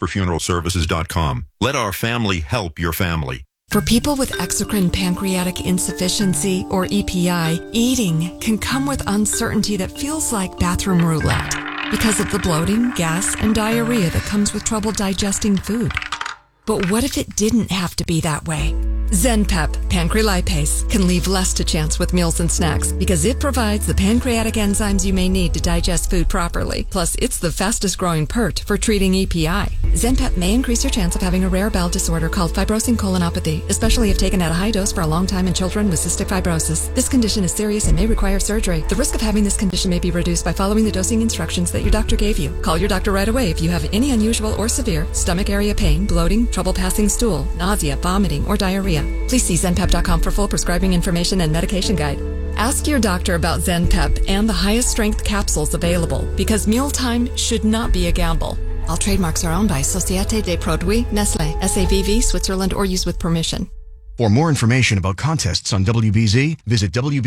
CasperFuneralServices.com. Let our family help your family. For people with exocrine pancreatic insufficiency, or EPI, eating can come with uncertainty that feels like bathroom roulette because of the bloating, gas, and diarrhea that comes with trouble digesting food. But what if it didn't have to be that way? ZenPep Pancrelipase can leave less to chance with meals and snacks because it provides the pancreatic enzymes you may need to digest food properly. Plus, it's the fastest growing PERT for treating EPI. ZenPep may increase your chance of having a rare bowel disorder called fibrosing colonopathy, especially if taken at a high dose for a long time in children with cystic fibrosis. This condition is serious and may require surgery. The risk of having this condition may be reduced by following the dosing instructions that your doctor gave you. Call your doctor right away if you have any unusual or severe stomach area pain, bloating, trouble passing stool, nausea, vomiting, or diarrhea. Please see ZenPep.com for full prescribing information and medication guide. Ask your doctor about ZenPep and the highest strength capsules available because mealtime should not be a gamble. All trademarks are owned by Société des Produits Nestlé, SAVV, Switzerland, or used with permission. For more information about contests on WBZ, visit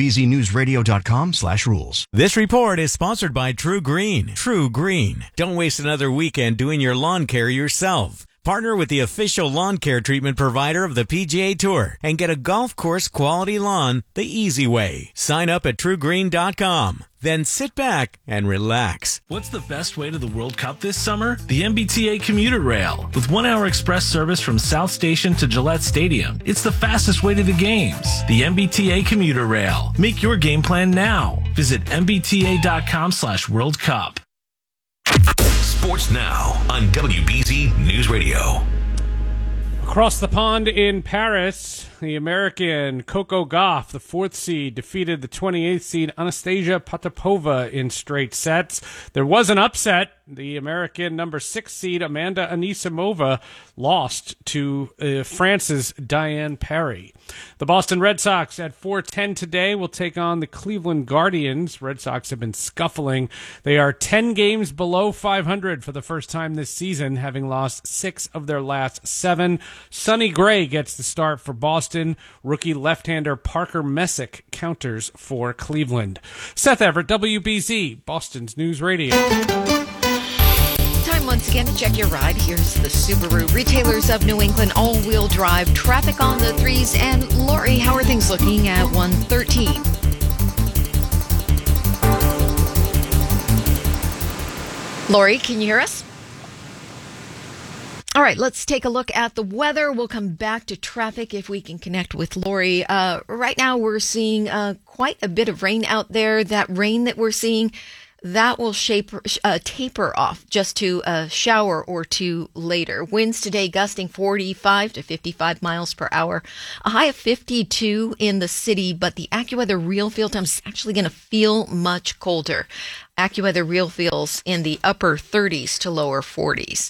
WBZNewsRadio.com/rules. This report is sponsored by True Green. True Green. Don't waste another weekend doing your lawn care yourself. Partner with the official lawn care treatment provider of the PGA Tour and get a golf course quality lawn the easy way. Sign up at truegreen.com. Then sit back and relax. What's the best way to the World Cup this summer? The MBTA Commuter Rail. With 1-hour express service from South Station to Gillette Stadium, it's the fastest way to the games. The MBTA Commuter Rail. Make your game plan now. Visit mbta.com/World Cup. Sports Now on WBZ News Radio. Across the pond in Paris, the American Coco Gauff, the 4th seed, defeated the 28th seed Anastasia Potapova in straight sets. There was an upset. The American number 6 seed Amanda Anisimova lost to France's Diane Parry. The Boston Red Sox at 4:10 today will take on the Cleveland Guardians. Red Sox have been scuffling. They are 10 games below 500 for the first time this season, having lost 6 of their last 7. Sonny Gray gets the start for Boston. Rookie left-hander Parker Messick counters for Cleveland. Seth Everett, WBZ, Boston's News Radio. Time once again to check your ride. Here's the Subaru Retailers of New England all-wheel drive traffic on the 3s. And Lori, how are things looking at 113? Lori, can you hear us? All right, let's take a look at the weather. We'll come back to traffic if we can connect with Lori. Right now, we're seeing quite a bit of rain out there. That rain that we're seeing, that will taper off just to a shower or two later. Winds today gusting 45 to 55 miles per hour. A high of 52 in the city, but the AccuWeather real feel time is actually going to feel much colder. AccuWeather real feels in the upper 30s to lower 40s.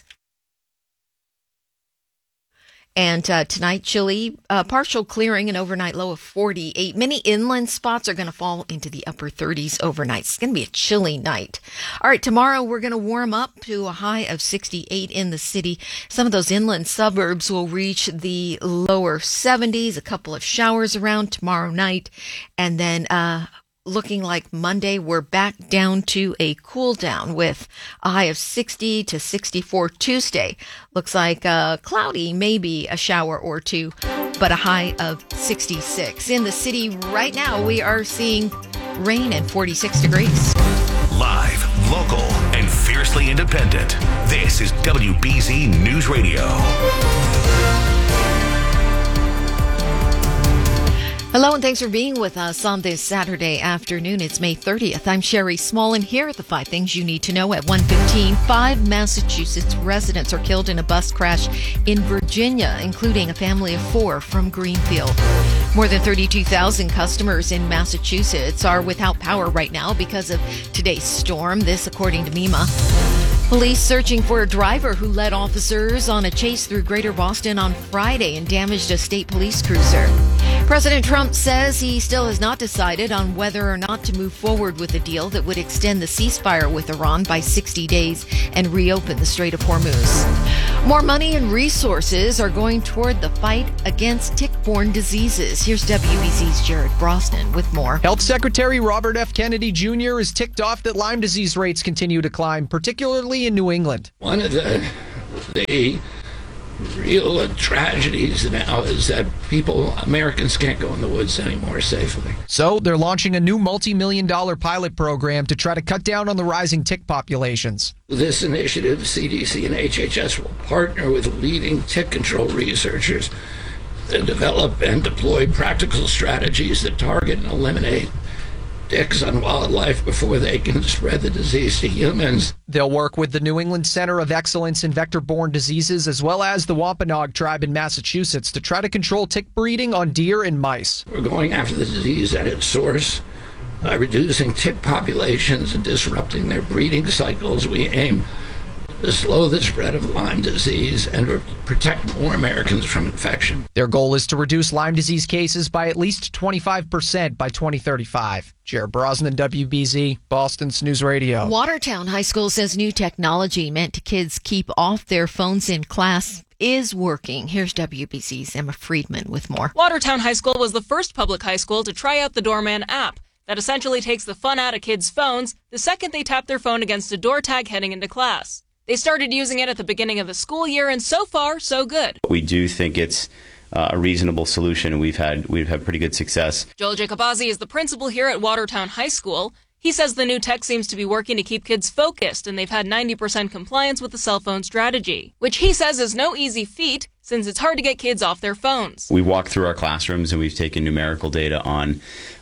And tonight, chilly, partial clearing, an overnight low of 48. Many inland spots are going to fall into the upper 30s overnight. It's going to be a chilly night. All right, tomorrow we're going to warm up to a high of 68 in the city. Some of those inland suburbs will reach the lower 70s, a couple of showers around tomorrow night. And then looking like Monday, we're back down to a cool down with a high of 60 to 64. Tuesday looks like cloudy, maybe a shower or two, but a high of 66. In the city right now, we are seeing rain and 46 degrees. Live, local, and fiercely independent. This is WBZ News Radio. Hello and thanks for being with us on this Saturday afternoon. It's May 30th. I'm Sherry Small, and here are the 5 things you need to know at 1:15. 5 Massachusetts residents are killed in a bus crash in Virginia, including a family of 4 from Greenfield. More than 32,000 customers in Massachusetts are without power right now because of today's storm. This, according to MEMA. Police searching for a driver who led officers on a chase through Greater Boston on Friday and damaged a state police cruiser. President Trump says he still has not decided on whether or not to move forward with a deal that would extend the ceasefire with Iran by 60 days and reopen the Strait of Hormuz. More money and resources are going toward the fight against tick-borne diseases. Here's WBZ's Jared Brosnan with more. Health Secretary Robert F. Kennedy Jr. is ticked off that Lyme disease rates continue to climb, particularly in New England. One of the The real tragedies now is that Americans can't go in the woods anymore safely. So they're launching a new multi-million-dollar pilot program to try to cut down on the rising tick populations. This initiative, CDC and HHS will partner with leading tick control researchers to develop and deploy practical strategies that target and eliminate ticks on wildlife before they can spread the disease to humans. They'll work with the New England Center of Excellence in Vector-Borne Diseases as well as the Wampanoag tribe in Massachusetts to try to control tick breeding on deer and mice. We're going after the disease at its source. By reducing tick populations and disrupting their breeding cycles, we aim to slow the spread of Lyme disease and protect more Americans from infection. Their goal is to reduce Lyme disease cases by at least 25% by 2035. Jared Brosnan, WBZ, Boston's News Radio. Watertown High School says new technology meant to kids keep off their phones in class is working. Here's WBZ's Emma Friedman with more. Watertown High School was the first public high school to try out the Doorman app that essentially takes the fun out of kids' phones the second they tap their phone against a door tag heading into class. They started using it at the beginning of the school year, and so far, so good. We do think it's a reasonable solution, and we've had pretty good success. Joel Jacobazzi is the principal here at Watertown High School. He says the new tech seems to be working to keep kids focused, and they've had 90% compliance with the cell phone strategy, which he says is no easy feat since it's hard to get kids off their phones. We walked through our classrooms, and we've taken numerical data on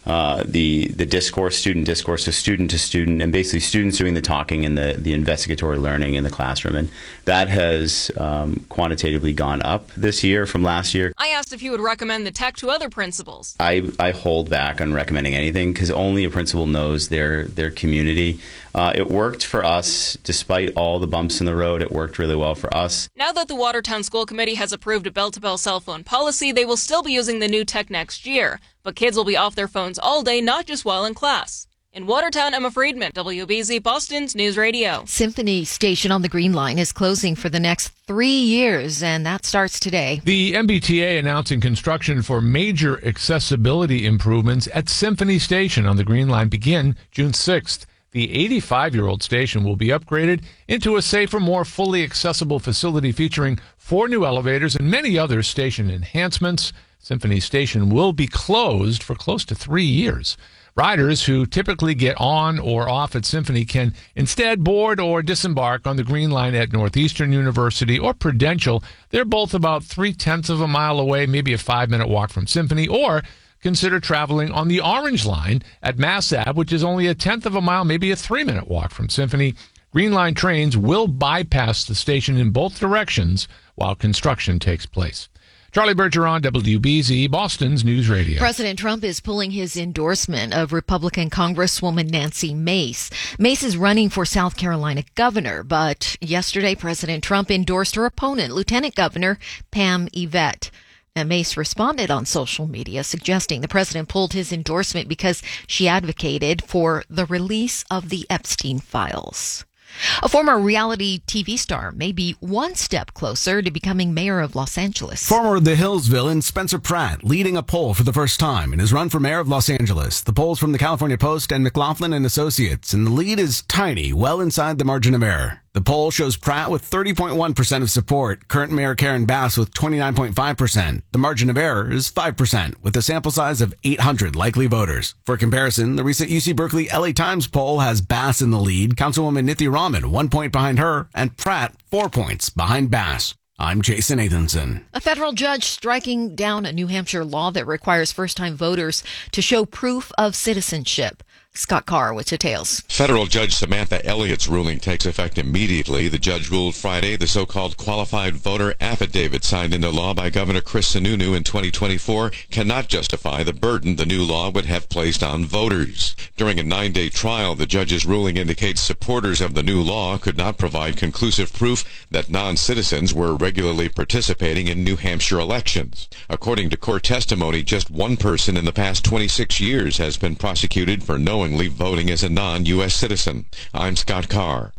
the discourse, student discourse, so student to student, and basically students doing the talking and the investigatory learning in the classroom. And that has quantitatively gone up this year from last year. I asked if he would recommend the tech to other principals. I hold back on recommending anything because only a principal knows their community. It worked for us. Despite all the bumps in the road, it worked really well for us. Now that the Watertown School Committee has approved a bell-to-bell cell phone policy, they will still be using the new tech next year. But kids will be off their phones all day, not just while in class. In Watertown, Emma Friedman, WBZ, Boston's News Radio. Symphony Station on the Green Line is closing for the next 3 years, and that starts today. The MBTA announcing construction for major accessibility improvements at Symphony Station on the Green Line begin June 6th. The 85-year-old station will be upgraded into a safer, more fully accessible facility featuring 4 new elevators and many other station enhancements. Symphony Station will be closed for close to 3 years. Riders who typically get on or off at Symphony can instead board or disembark on the Green Line at Northeastern University or Prudential. They're both about 0.3 of a mile away, maybe a 5-minute walk from Symphony, or consider traveling on the Orange Line at Mass Ave, which is only 0.1 of a mile, maybe a 3-minute walk from Symphony. Green Line trains will bypass the station in both directions while construction takes place. Charlie Bergeron, WBZ, Boston's News Radio. President Trump is pulling his endorsement of Republican Congresswoman Nancy Mace. Mace is running for South Carolina governor, but yesterday President Trump endorsed her opponent, Lieutenant Governor Pam Yvette. And Mace responded on social media, suggesting the president pulled his endorsement because she advocated for the release of the Epstein files. A former reality TV star may be one step closer to becoming mayor of Los Angeles. Former The Hills villain Spencer Pratt leading a poll for the first time in his run for mayor of Los Angeles. The polls from the California Post and McLaughlin and Associates, and the lead is tiny, well inside the margin of error. The poll shows Pratt with 30.1% of support, current Mayor Karen Bass with 29.5%. The margin of error is 5%, with a sample size of 800 likely voters. For comparison, the recent UC Berkeley LA Times poll has Bass in the lead, Councilwoman Nithi Raman 1 point behind her, and Pratt 4 points behind Bass. I'm Jason Nathanson. A federal judge striking down a New Hampshire law that requires first-time voters to show proof of citizenship. Scott Carr with details. Federal Judge Samantha Elliott's ruling takes effect immediately. The judge ruled Friday the so-called qualified voter affidavit signed into law by Governor Chris Sununu in 2024 cannot justify the burden the new law would have placed on voters. During a 9-day trial, the judge's ruling indicates supporters of the new law could not provide conclusive proof that non-citizens were regularly participating in New Hampshire elections. According to court testimony, just one person in the past 26 years has been prosecuted for knowingly voting as a non-U.S. citizen. I'm Scott Carr.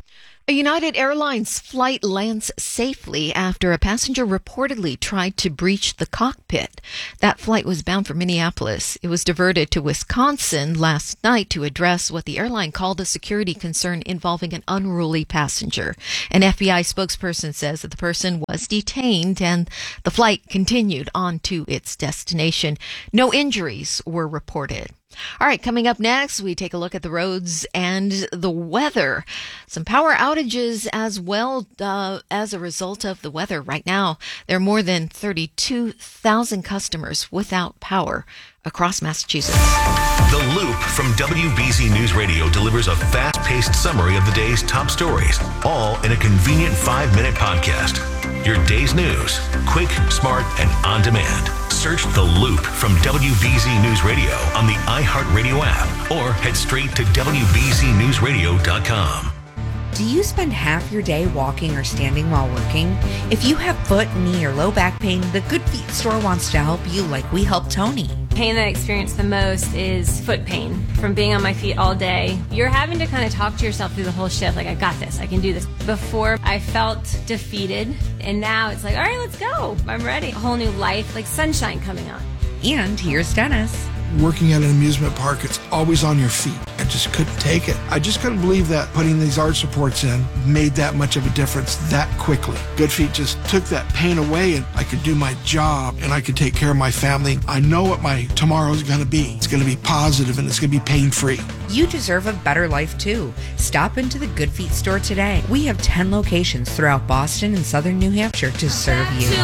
A United Airlines flight lands safely after a passenger reportedly tried to breach the cockpit. That flight was bound for Minneapolis. It was diverted to Wisconsin last night to address what the airline called a security concern involving an unruly passenger. An FBI spokesperson says that the person was detained and the flight continued on to its destination. No injuries were reported. All right, coming up next, we take a look at the roads and the weather. Some power outages as well as a result of the weather. Right now, there are more than 32,000 customers without power across Massachusetts. The Loop from WBZ News Radio delivers a fast-paced summary of the day's top stories, all in a convenient 5-minute podcast. Your day's news, quick, smart, and on demand. Search The Loop from WBZ News Radio on the iHeartRadio app or head straight to WBZNewsRadio.com. Do you spend half your day walking or standing while working? If you have foot, knee, or low back pain, the Good Feet store wants to help you like we helped Tony. Pain that I experience the most is foot pain from being on my feet all day. You're having to kind of talk to yourself through the whole shift, like, I got this, I can do this. Before, I felt defeated, and now it's like, all right, let's go. I'm ready. A whole new life, like sunshine coming on. And here's Dennis. Working at an amusement park, it's always on your feet. I just couldn't take it. I just couldn't believe that putting these arch supports in made that much of a difference that quickly. Good Feet just took that pain away, and I could do my job and I could take care of my family. I know what my tomorrow's going to be. It's going to be positive and it's going to be pain-free. You deserve a better life too. Stop into the Good Feet store today. We have 10 locations throughout Boston and southern New Hampshire to serve you.